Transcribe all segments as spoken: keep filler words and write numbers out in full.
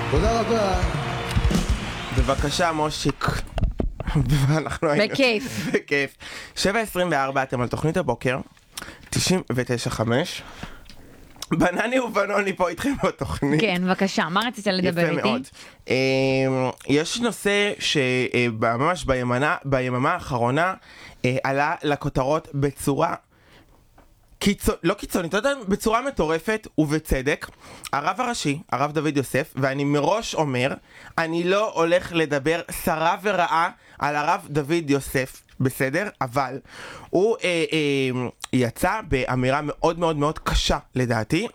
תודה רבה. בבקשה, מושיק. בכיף. בכיף. שבע עשרים וארבע, אתם על תוכנית הבוקר, תשעים ותשע חמש. בנני ובנוני פה איתכם בתוכנית. כן, בבקשה, מה רצית לדבר איתי? יפה מאוד. יש נושא שממש ביממה האחרונה עלה לכותרות בצורה קיצון, לא קיצונית, בצורה מטורפת ובצדק. הרב הראשי, הרב דוד יוסף, ואני מראש אומר, אני לא הולך לדבר שרה ורעה על הרב דוד יוסף, בסדר? אבל הוא אה, אה, יצא באמירה מאוד מאוד מאוד קשה לדעתי.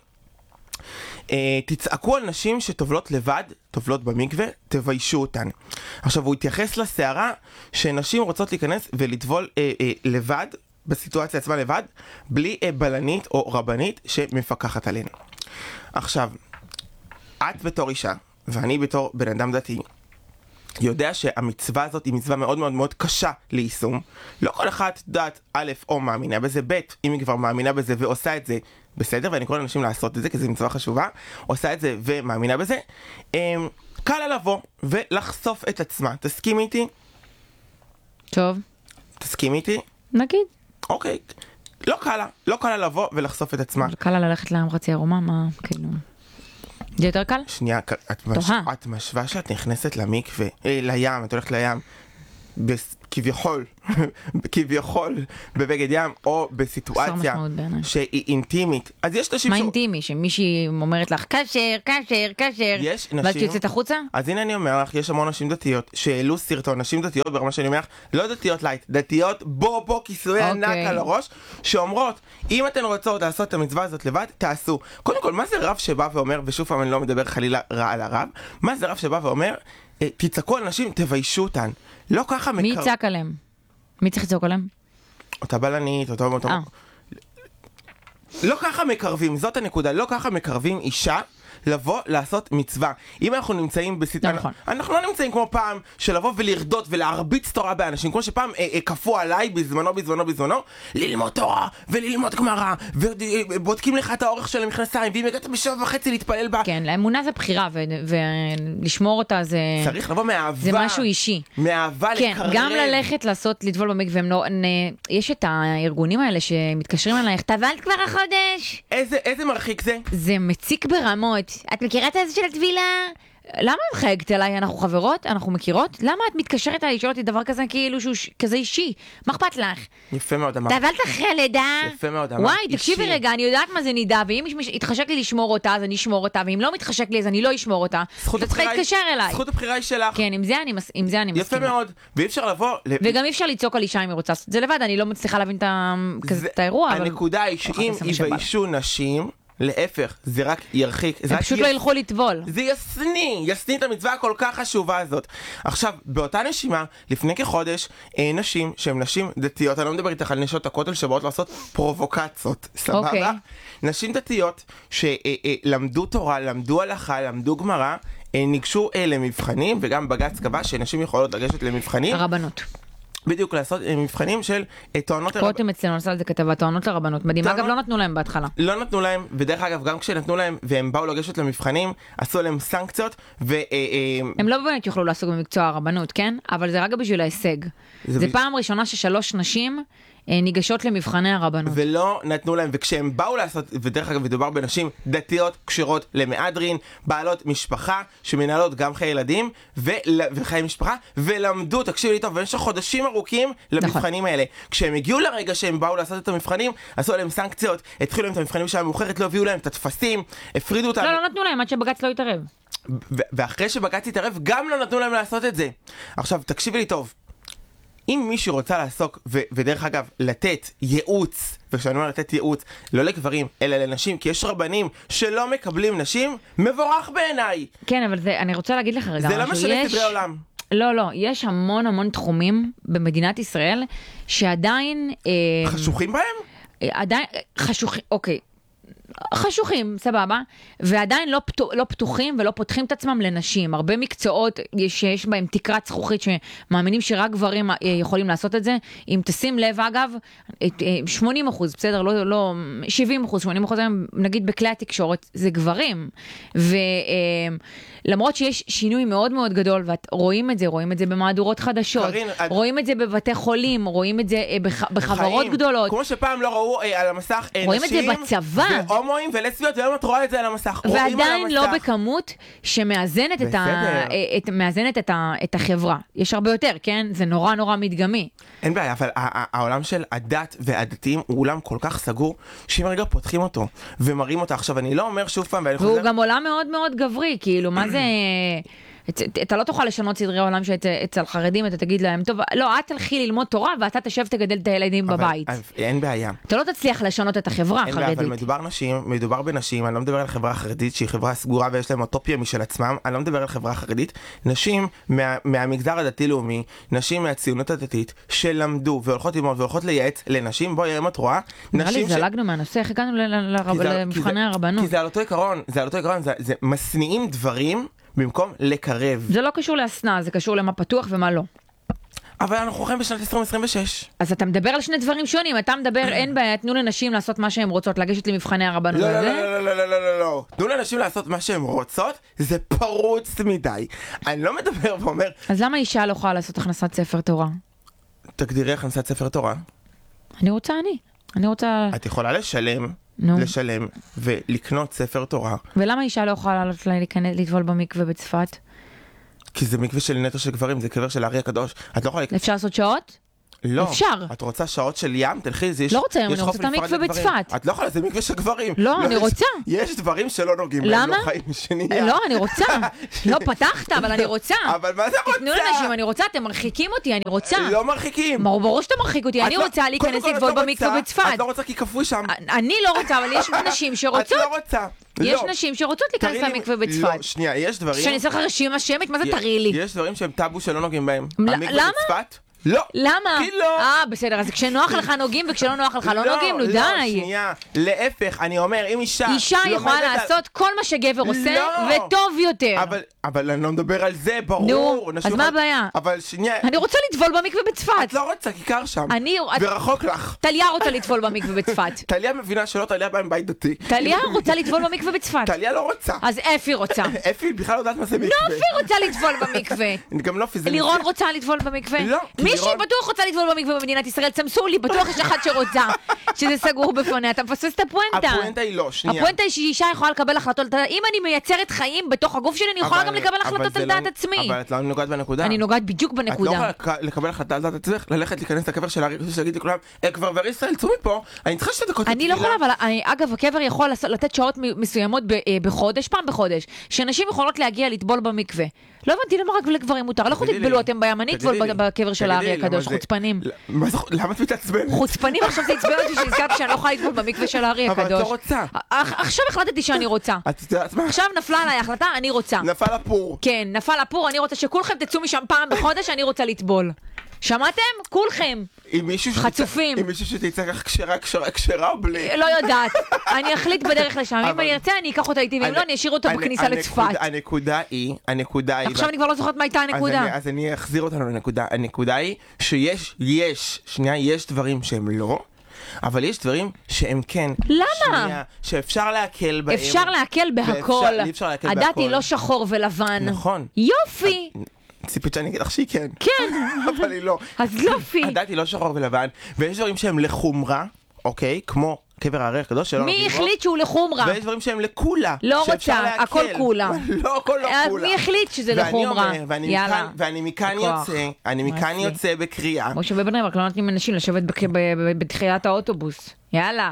אה, תצעקו על נשים שטובלות לבד, טובלות במקווה, תביישו אותן. עכשיו הוא התייחס לסערה שנשים רוצות להיכנס ולטבול אה, אה, לבד, בסיטואציה עצמה לבד, בלי אה, בלנית או רבנית שמפקחת עלינו. עכשיו, את בתור אישה, ואני בתור בן אדם דתי, יודע שהמצווה הזאת היא מצווה מאוד מאוד מאוד קשה ליישום. לא כל אחת דעת א' או מאמינה בזה, ב' אם היא כבר מאמינה בזה ועושה את זה בסדר, ואני קורא לאנשים לעשות את זה כי זו מצווה חשובה, עושה את זה ומאמינה בזה, קל לה לבוא ולחשוף את עצמה. תסכים איתי? טוב. תסכים איתי? נגיד. אוקיי. לא קל לה, לא קל לה לבוא ולחשוף את עצמה. קל לה ללכת לים חצי ערומה, מה, כאילו... זה יותר קל? שנייה, את, מש... את משווה שאת נכנסת למקווה, אה, לים, את הולכת לים, בס... כביכול, כביכול בבגד ים, או בסיטואציה שהיא אינטימית. אז יש נשים מה ש... אינטימי? שמישהי אומרת לך, כשר, כשר, כשר, יש נשים... ואת יוצאת החוצה? אז הנה אני אומר לך, יש המון נשים דתיות שהעלו סרטון, נשים דתיות ברמה שאני אומר לך, לא דתיות לייט, דתיות בוא בוא כיסוי ענק על הראש, שאומרות, אם אתן רוצות לעשות את המצווה הזאת לבד, תעשו. קודם כל, מה זה רב שבא ואומר, ושוב פעם אני לא מדבר חלילה רע על הרב, מה זה רב שבא ואומר, תצעקו על נשים, תביישו אותן. לא ככה מקר... מי יצעק עליהם? מי צריך לצעוק עליהם? אותה בלנית, אותו... אותו... לא ככה מקרבים, זאת הנקודה, לא ככה מקרבים אישה לבוא לעשות מצווה. אם אנחנו נמצאים בסיטואציה, נכון. אנחנו לא נמצאים כמו פעם של לבוא ולרדות ולהרביץ תורה באנשים, כמו שפעם אה, אה, כפו עליי בזמנו, בזמנו, בזמנו, ללמוד תורה וללמוד גמרא, ובודקים לך את האורך של המכנסיים, ואם הגעת בשבע וחצי להתפלל בה. כן, לאמונה זה בחירה, ולשמור אותה זה... צריך לבוא מאהבה. זה משהו אישי. מאהבה כן, לקרב. גם ללכת לעשות, לטבול במקווה, לא, יש את הארגונים האלה שמתקשרים עלייך, טבלת כבר החודש? איזה, איזה מרחיק זה? זה מציק ברמות. את מכירה את הזה של הטבילה? למה מחייגת אליי? אנחנו חברות? אנחנו מכירות? למה את מתקשרת אליי לשאול אותי דבר כזה כאילו שהוא ש... כזה אישי? מה אכפת לך? יפה מאוד אמרת. טבלת אחרי הלידה? יפה מאוד אמרת. וואי, תקשיבי רגע, אני יודעת מה זה נידה, ואם יתחשק לי לשמור אותה, אז אני אשמור אותה, ואם לא מתחשק לי, אז אני לא אשמור אותה. אתה צריכה להתקשר אליי. זכות הבחירה היא שלך. כן, עם זה אני, מס... עם זה אני יפה מסכימה. מאוד, ואי אפשר לבוא... וגם אי אפשר לצעוק על אישה אם היא רוצה לעשות את זה לבד, אני לא מצליחה להבין את, ה... זה... את האירוע. הנקודה היא שאם יביישו נשים, להפך, זה רק ירחיק. הם פשוט לא ילכו לטבול. זה יסני, יסני את המצווה הכל כך חשובה הזאת. עכשיו, באותה נשימה, לפני כחודש, נשים שהן נשים דתיות, אני לא מדבר איתך על נשות הכותל שבאות לעשות פרובוקציות, סבבה? נשים דתיות שלמדו תורה, למדו הלכה, למדו גמרא, ניגשו למבחנים, וגם בג"ץ קבע שנשים יכולות לגשת למבחנים. הרבנות. בדיוק, לעשות מבחנים של טוענות לרבנות. קודם אצלנו עשה לזה כתבה, טוענות לרבנות. מדהים, אגב לא נתנו להם בהתחלה. לא נתנו להם, ודרך אגב גם כשנתנו להם והם באו לגשת למבחנים, עשו להם סנקציות ו... הם לא באמת יוכלו לעסוק במקצוע הרבנות, כן? אבל זה רק בשביל ההישג. זה פעם ראשונה ששלוש נשים ניגשות למבחני הרבנות. ולא נתנו להם, וכשהם באו לעשות, ודרך אגב מדובר בנשים דתיות קשרות למהדרין, בעלות משפחה שמנהלות גם חיי ילדים וחיי משפחה, ולמדו, תקשיבו לי טוב, במשך חודשים ארוכים למבחנים האלה. כשהם הגיעו לרגע שהם באו לעשות את המבחנים, עשו להם סנקציות, התחילו להם את המבחנים שהיה מאוחרת, לא הביאו להם את התפסים, הפרידו אותם. לא, לא נתנו להם עד שבג"ץ לא יתערב. ואחרי שבג"ץ יתערב, גם לא נתנו להם לעשות את זה. עכשיו, תקשיבי לי טוב. אם מישהו רוצה לעסוק, ו- ודרך אגב, לתת ייעוץ, וכשאני אומר לתת ייעוץ, לא לגברים, אלא לנשים, כי יש רבנים שלא מקבלים נשים, מבורך בעיניי. כן, אבל זה, אני רוצה להגיד לך רגע, זה לא משנה סדרי עולם. לא, לא, יש המון המון תחומים במדינת ישראל, שעדיין... חשוכים בהם? עדיין, חשוכים, אוקיי. חשוכים, סבבה, ועדיין לא, פתוח, לא פתוחים ולא פותחים את עצמם לנשים. הרבה מקצועות שיש בהם תקרת זכוכית שמאמינים שרק גברים יכולים לעשות את זה. אם תשים לב, אגב, שמונים אחוז, בסדר, לא, לא, שבעים אחוז, שמונים אחוז, נגיד בכלי התקשורת, זה גברים. ולמרות שיש שינוי מאוד מאוד גדול, ורואים את זה, רואים את זה במהדורות חדשות, קרין, רואים את זה בבתי חולים, רואים את זה בח, בחברות בחיים, גדולות. כמו שפעם לא ראו אה, על המסך אה, רואים נשים, את זה בצבא. והומואים ולסביות, והיום את רואה את זה על המסך. ועדיין לא בכמות שמאזנת את, ה, את, מאזנת את, ה, את החברה. יש הרבה יותר, כן? זה נורא נורא מדגמי. אין בעיה, אבל העולם של הדת והדתיים הוא עולם כל כך סגור, שאם רגע פותחים אותו ומראים אותו. עכשיו, אני לא אומר שוב פעם, ואני והוא חוזר... גם עולם מאוד מאוד גברי, כאילו, מה זה... אתה לא תוכל לשנות סדרי עולם שאצל חרדים, אתה תגיד להם, טוב, לא, את תלכי ללמוד תורה, ואתה תשב תגדל את הילדים בבית. אין בעיה. אתה לא תצליח לשנות את החברה החרדית. אין בעיה, אבל מדובר נשים, מדובר בנשים, אני לא מדבר על חברה חרדית, שהיא חברה סגורה ויש להם אוטופיה משל עצמם, אני לא מדבר על חברה חרדית, נשים מהמגזר הדתי-לאומי, נשים מהציונות הדתית, שלמדו והולכות ללמוד והולכות לייעץ לנשים, בואי, אם את רואה, נראה לי זלגנו מהנושא, איך הגענו למבחני הרבנות? כי זה על אותו עיקרון, זה על אותו עיקרון, זה מסניעים דברים במקום לקרב. זה לא קשור להסנה, זה קשור למה פתוח ומה לא. אבל אנחנו חיים בשנת עשרים עשרים ושש. אז אתה מדבר על שני דברים שונים. אתה מדבר, אין בעיה, תנו לנשים לעשות מה שהן רוצות, לגשת למבחני הרבנות. לא, לא, לא, לא, לא, לא, לא. תנו לנשים לעשות מה שהן רוצות, זה פרוץ מדי. אני לא מדבר ואומר... אז למה אישה לא יכולה לעשות הכנסת ספר תורה? תגדירי הכנסת ספר תורה. אני רוצה אני. אני רוצה... את יכולה לשלם. No. לשלם ולקנות ספר תורה. ולמה אישה לא יכולה לטבול במקווה בצפת? כי זה מקווה של נטו של גברים, זה קבר של הארי הקדוש. את לא יכולה... אפשר לעשות שעות? לא. אפשר. את רוצה שעות של ים? תלכי, זה יש... לא רוצה ים, אני רוצה את המקווה בצפת. את לא יכולה, זה מקווה של גברים. לא, אני רוצה. יש דברים שלא נוגעים. למה? לא חיים שנייה. לא, אני רוצה. לא פתחת, אבל אני רוצה. אבל מה זה רוצה? תתנו לנשים, אני רוצה, אתם מרחיקים אותי, אני רוצה. לא מרחיקים. ברור שאתה מרחיק אותי, אני רוצה להיכנס לטבול במקווה בצפת. את לא רוצה כי כפוי שם. אני לא רוצה, אבל יש נשים שרוצות. את לא רוצה. יש נשים שרוצות להיכנס למקווה בצפת. לא, שנייה, יש דברים... שאני אעשה לך רשימה שמית, מה זה תראי לי? יש דברים שהם טאבו שלא נוגעים בהם. למה? לא. למה? כי לא. אה, בסדר, אז כשנוח לך נוגעים וכשלא נוח לך לא נוגעים, נו די. לא, שנייה. להפך, אני אומר, אם אישה... אישה יכולה לעשות כל מה שגבר עושה, וטוב יותר. אבל אני לא מדבר על זה, ברור. נו, אז מה הבעיה? אבל שנייה... אני רוצה לטבול במקווה בצפת. את לא רוצה, כיכר שם. אני... ורחוק לך. טליה רוצה לטבול במקווה בצפת. טליה מבינה שלא, טליה באה עם בית דתי. טליה רוצה לטבול במקווה בצפת. טליה לא רוצה. אז אפי רוצה. אפי בכלל לא יודעת מה זה מקווה. לא, אפי רוצה לטבול במקווה. גם לא פיזית. לירון רוצה לטבול במקווה. לא. מישהי בטוח רוצה לטבול במקווה במדינת ישראל. צמסו לי, בטוח יש אחת שרוצה. שזה סגור בפוניה. אתה מפספס את הפואנטה. הפואנטה היא לא, שנייה. הפואנטה היא שאישה יכולה לקבל החלטות. אם אני מייצרת חיים בתוך הגוף שלי, אני יכולה גם לקבל החלטות על דעת עצמי. אבל את לא נוגעת בנקודה. אני נוגעת בדיוק בנקודה. את לא יכולה לקבל החלטה על דעת עצמך, ללכת להיכנס לקבר של הארי הקדוש ולהגיד לכולם, כבר וארי ישראל, צאו מפה. אני צריכה שתי דקות. אני לא יכולה, אבל אגב, הקבר יכול לתת שעות מסוימות בחודש, פעם בחודש, שנשים יכולות להגיע לטבול במקווה. לא הבנתי למה רק לגברים מותר. לכו תטבלו אתם בים, אני אטבול בקבר של הארי הקדוש, חוצפנים. למה את מתעצבנת? חוצפנים, עכשיו זה עצבן אותי שהזכרתי שאני לא יכולה לטבול במקווה של הארי הקדוש. אבל את לא רוצה. עכשיו החלטתי שאני רוצה. עכשיו נפלה עליי החלטה, אני רוצה. נפל הפור. כן, נפל הפור, אני רוצה שכולכם תצאו משם פעם בחודש, אני רוצה לטבול. שמעתם? כולכם. חצופים. עם מישהו שתצא כך כשרה, כשרה, כשרה או בלי? לא יודעת. אני אחליט בדרך לשם. אם אני ארצה, אני אקח אותה איתי, ואם לא, אני אשאיר אותו בכניסה לצפת. הנקודה היא, הנקודה היא... עכשיו אני כבר לא זוכרת מה הייתה הנקודה. אז אני אחזיר אותנו לנקודה. הנקודה היא שיש, יש, שנייה, יש דברים שהם לא, אבל יש דברים שהם כן. למה? שנייה, שאפשר להקל בהם. אפשר להקל בהכל. אפשר להקל בהכל. הדת היא לא שחור ולבן. נכון. יופי. ציפית שאני אגיד לך שהיא כן. כן. אבל היא לא. אז יופי. הדת היא לא שחור ולבן, ויש דברים שהם לחומרה, אוקיי? כמו קבר הארי הקדוש שלא מי החליט שהוא לחומרה? ויש דברים שהם לקולה. לא רוצה, הכל קולה. לא, הכל לא קולה. מי החליט שזה לחומרה? יאללה. ואני מכאן יוצא, אני מכאן יוצא בקריאה. כמו שבבני ברק לא נותנים אנשים לשבת בתחילת האוטובוס. יאללה.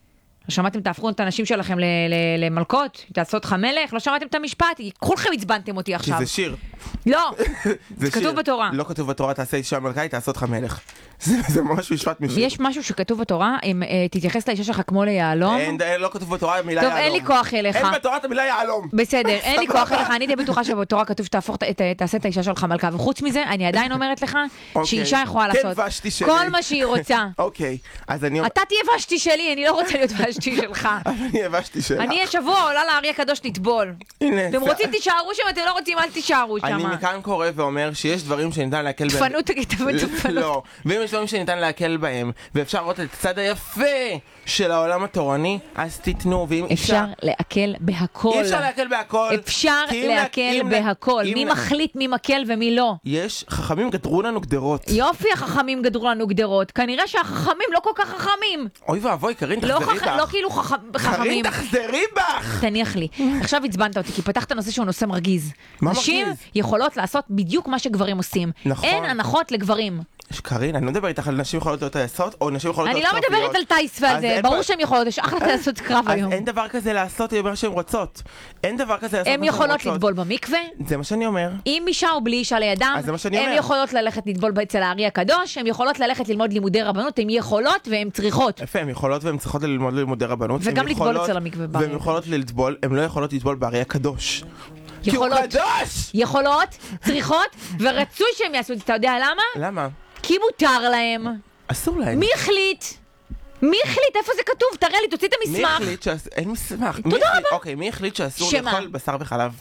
לא שמעתם, תהפכו את האנשים שלכם למלכות? תעשו אותך מלך? לא שמעתם את המשפט? כולכם עצבנתם אותי עכשיו. כי זה שיר. לא, זה כתוב בתורה. לא כתוב בתורה, תעשה אישה מלכה, תעשו אותך מלך. זה, זה ממש משפט משיר. יש משהו שכתוב בתורה, אם אה, תתייחס לאישה שלך כמו ליהלום. אין, אין, לא כתוב בתורה המילה טוב, יהלום. אין לי כוח אליך. אין בתורה את המילה יהלום. בסדר, אין לי כוח אליך, אני די בטוחה שבתורה כתוב שתהפוך, ת- תעשה את האישה שלך מלכה, וחוץ מזה, אני עדיין אומרת לך, שאישה יכולה לעשות כן, ושתי שלי. כל מה שהיא רוצה. אוקיי, אז אני... אתה תהיה ושתי שלי, אני לא רוצה להיות ושתי שלך. אני הבשתי שלך. אני השבוע עולה לאריה הקדוש לטבול. הנה, אתם זה- רוצים תישארו שם, אתם לא רוצים, אל תישארו שם. אני מכאן קורא ואומר שיש דברים שניתן להקל בהם. תפנו, תגיד, תפנו. לא, ואם יש דברים שניתן להקל בהם, ואפשר לראות את הצד היפה של העולם התורני, אז תיתנו, ואם אפשר להקל בהכל. אי אפשר להקל בהכל. אפשר כי אם להקל אם בהכל. אם מי נ- מחליט מי מקל ומי לא? יש, חכמים גדרו לנו גדרות. יופי, החכמים גדרו לנו גדרות. כנראה שהחכמים לא כל כך חכמים. אוי ואבוי, קרין, לא תחזרי חכ- בך. לא כאילו חכ- קרין, חכמים. תחזרי בך! תניח לי. עכשיו עצבנת אותי, כי פתחת נושא שהוא נושא מרגיז. מה נשים מרגיז? יכולות לעשות בדיוק מה שגברים עושים. נכון. אין הנחות לגברים. קרין, אני לא מדבר איתך על נשים יכולות להיות טייסות, או נשים יכולות אני להיות לא קרביות. מדברת על טייס ועל אז זה, אין ברור פה- שהן יכולות, יש אחלה טייסות קרב אז היום. אין דבר כזה לעשות מה שהן רוצות. אין דבר כזה לעשות מה הן שהן רוצות. יכולות לטבול במקווה, זה מה שאני אומר. עם אישה או בלי אישה לידם, אז זה מה שאני הן אומר. יכולות ללכת לטבול אצל הארי הקדוש, הן יכולות ללכת ללמוד לימודי רבנות, הן יכולות והן צריכות. יפה, הן יכולות והן צריכות ללמוד לימודי רבנות. וגם הן לטבול יכולות- אצל המקווה באריה. והן יכולות לטבול, הן לא יכולות לטבול באריה הקדוש. כי הוא יכולות. קדוש! יכולות, צריכות, ורצוי שהן יעשו את זה. אתה יודע למה? למה? כי מותר להם. אסור להם. מי החליט? מי החליט? איפה זה כתוב? תראה לי, תוציא את מי המסמך. החליט שאס... אין מסמך. מי תודה החליט- רבה. אוקיי, מי החליט שאסור שמה? לאכול בשר וחלב?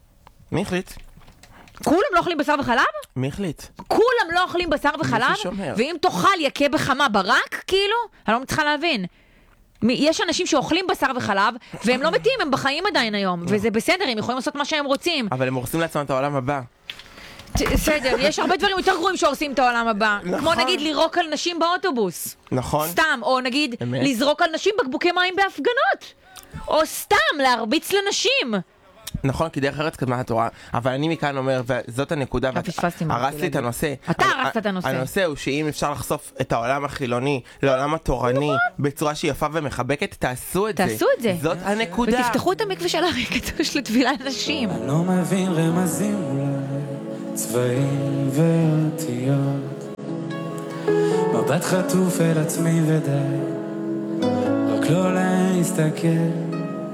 מי החליט? כולם לא אוכלים בשר וחלב? מי החליט? כולם לא אוכלים בשר וחלב? ששומר? ואם תאכל יכה בחמה ברק, כאילו? אני לא מצליחה להבין. מי- יש אנשים שאוכלים בשר וחלב, והם לא מתים, הם בחיים עדיין היום. וזה בסדר, הם יכולים לעשות מה שהם רוצים. אבל הם הורסים לעצמם את העולם הבא. ת- בסדר, יש הרבה דברים יותר גרועים שהורסים את העולם הבא. נכון. כמו נגיד לירוק על נשים באוטובוס. נכון? סתם, או נגיד אמת. לזרוק על נשים בקבוקי מים בהפגנות. או סתם להרביץ לנשים. נכון, כי דרך ארץ קדמה התורה, אבל אני מכאן אומר, וזאת הנקודה, אתה פספסתי מה הרסת רציתי לי את להגיד. הנושא. אתה ה- הרסת את הנושא. הנושא הוא שאם אפשר לחשוף את העולם החילוני לעולם התורני בצורה שהיא יפה ומחבקת, תעשו את זה. תעשו את זה. זאת הנקודה. ותפתחו את המקווה של הארי הקדוש לטבילת נשים. אני לא מבין רמזים אולי, צבעים ואותיות, מבט חטוף אל עצמי ודי, רק לא להסתכל